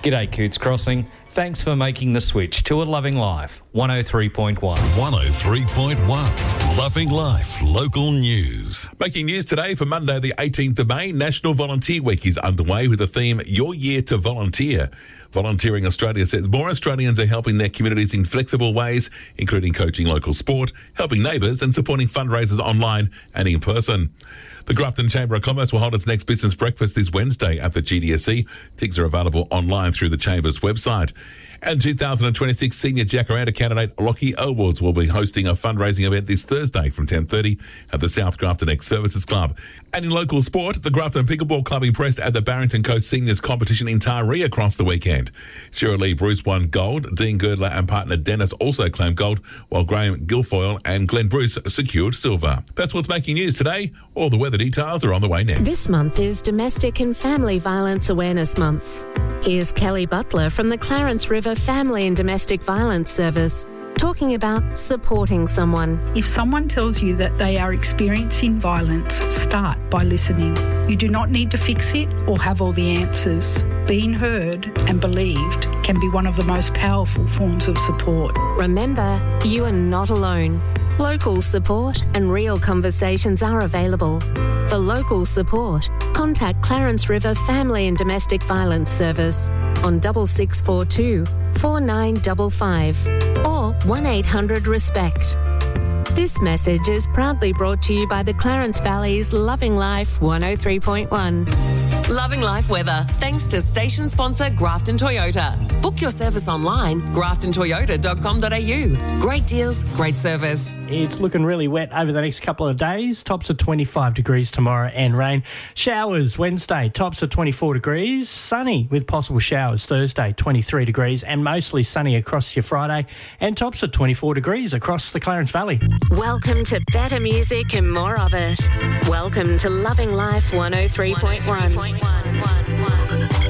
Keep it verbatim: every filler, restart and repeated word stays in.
G'day Coots Crossing. Thanks for making the switch to A Loving Life, one oh three point one. one oh three point one, Loving Life Local News. Making news today for Monday the eighteenth of May, National Volunteer Week is underway with the theme Your Year to Volunteer. Volunteering Australia says more Australians are helping their communities in flexible ways, including coaching local sport, helping neighbours and supporting fundraisers online and in person. The Grafton Chamber of Commerce will hold its next business breakfast this Wednesday at the G D S C. Tickets are available online through the Chamber's website. And two thousand twenty-six Senior Jacaranda candidate Lockie Elwoods will be hosting a fundraising event this Thursday from ten thirty at the South Grafton Ex-Services Club. And in local sport, the Grafton Pickleball Club impressed at the Barrington Coast Seniors competition in Taree across the weekend. Shirley Lee Bruce won gold, Dean Girdler and partner Dennis also claimed gold, while Graham Guilfoyle and Glenn Bruce secured silver. That's what's making news today. All the weather details are on the way next. This month is Domestic and Family Violence Awareness Month. Here's Kelly Butler from the Clarence River Family and Domestic Violence Service talking about supporting someone. If someone tells you that they are experiencing violence, start by listening. You do not need to fix it or have all the answers. Being heard and believed can be one of the most powerful forms of support. Remember, you are not alone. Local support and real conversations are available. For local support, contact Clarence River Family and Domestic Violence Service on six six four two, four nine five five or one eight hundred RESPECT. This message is proudly brought to you by the Clarence Valley's Loving Life one oh three point one. Loving Life weather, thanks to station sponsor Grafton Toyota. Book your service online, grafton toyota dot com dot a u. Great deals, great service. It's looking really wet over the next couple of days. Tops of twenty-five degrees tomorrow and rain. Showers Wednesday, tops of twenty-four degrees. Sunny with possible showers Thursday, twenty-three degrees, and mostly sunny across your Friday. And tops of twenty-four degrees across the Clarence Valley. Welcome to better music and more of it. Welcome to Loving Life one oh three point one.